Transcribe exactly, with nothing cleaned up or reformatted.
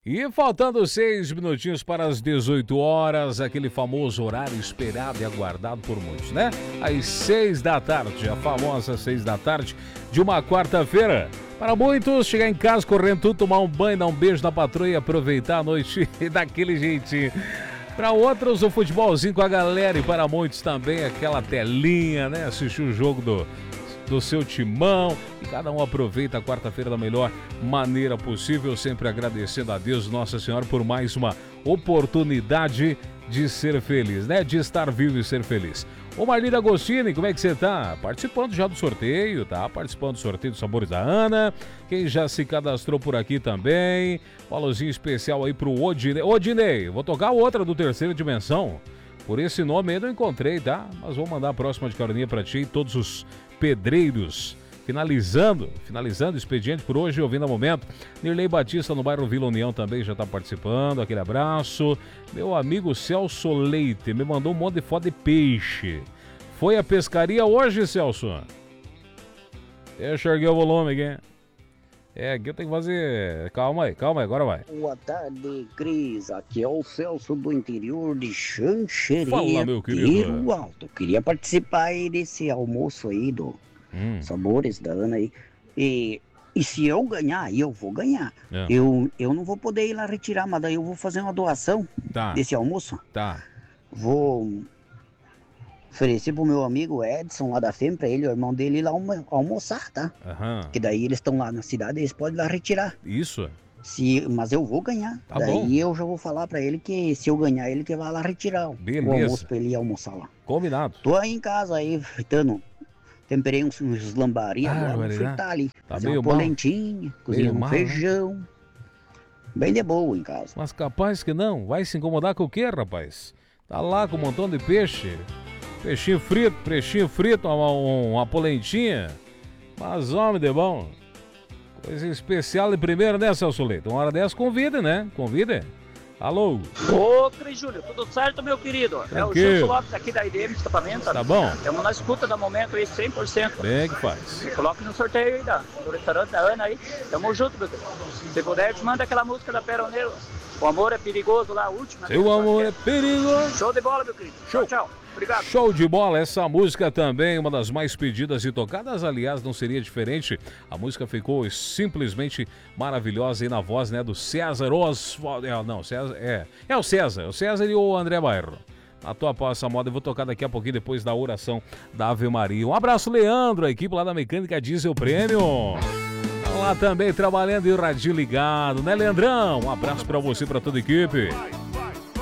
E faltando seis minutinhos para as dezoito horas, aquele famoso horário esperado e aguardado por muitos, né? Às seis da tarde, a famosa seis da tarde de uma quarta-feira. Para muitos, chegar em casa correndo tudo, tomar um banho, dar um beijo na patroa e aproveitar a noite daquele jeitinho. Para outros, o futebolzinho com a galera e para muitos também aquela telinha, né? Assistir o jogo do... do seu timão, e cada um aproveita a quarta-feira da melhor maneira possível, sempre agradecendo a Deus Nossa Senhora por mais uma oportunidade de ser feliz, né? De estar vivo e ser feliz. Ô Marlene Agostini, como é que você tá? Participando já do sorteio, tá? Participando do sorteio dos Sabores da Ana. Quem já se cadastrou por aqui também. Um alôzinho especial aí pro Odinei. Odinei, vou tocar outra do Terceira Dimensão. Por esse nome aí não encontrei, tá? Mas vou mandar a próxima de caroninha pra ti e todos os pedreiros. Finalizando, finalizando o expediente por hoje, ouvindo a momento. Nirlei Batista no bairro Vila União também já está participando, aquele abraço. Meu amigo Celso Leite me mandou um monte de foto de peixe. Foi à pescaria hoje, Celso? Deixa eu erguer o volume aqui. É, aqui eu tenho que fazer... Calma aí, calma aí, agora vai. Boa tarde, Cris. Aqui é o Celso do interior de Xanxerê. Fala, meu querido. Alto. Queria participar aí desse almoço aí do hum. Sabores da Ana aí. E, e se eu ganhar, eu vou ganhar. É. Eu, eu não vou poder ir lá retirar, mas daí eu vou fazer uma doação tá. desse almoço. Tá. Vou oferecer pro meu amigo Edson lá da F E M, pra ele, o irmão dele, ir lá almoçar, tá? Aham. Que daí eles estão lá na cidade, eles podem ir lá retirar. Isso. Se, mas eu vou ganhar. Tá daí bom. eu já vou falar pra ele que se eu ganhar, ele que vai lá retirar o, Beleza. o almoço pra ele ir almoçar lá. Combinado. Tô aí em casa aí, fritando. Temperei uns, uns lambari, Ah, agora vou né? fritar ali. Tá fazer meio uma mal. polentinha, cozinhar um mal, feijão. Né? Bem de boa em casa. Mas capaz que não. Vai se incomodar com o quê, rapaz? Tá lá com um montão de peixe. Peixinho frito, peixinho frito, uma, uma polentinha. Mas homem de bom. Coisa especial de primeiro, né, Celso Leite? Uma hora dessa, convida, né? Convida. Alô? Ô, Cris Júlio, tudo certo, meu querido? É o Gilson Lopes aqui da I D M Escapamento. Tá bom? Estamos na escuta da momento aí, cem por cento. Bem que faz. Me coloque no sorteio aí da, do restaurante da Ana aí. Tamo junto, meu querido. Se puder, te manda aquela música da Peroneiro. O amor é perigoso lá, a última. Seu amor é perigoso. Show de bola, meu querido. Show. Tchau, tchau. Obrigado. Show de bola, essa música também, uma das mais pedidas e tocadas, aliás, não seria diferente. A música ficou simplesmente maravilhosa aí na voz, né, do César Oswald. É, não, César, é, é o César, o César e o André Bairro. Na tua pau essa moda, eu vou tocar daqui a pouquinho depois da oração da Ave Maria. Um abraço, Leandro, a equipe lá da Mecânica Diesel Prêmio. Lá também trabalhando e o radinho ligado, né, Leandrão? Um abraço pra você, pra toda a equipe.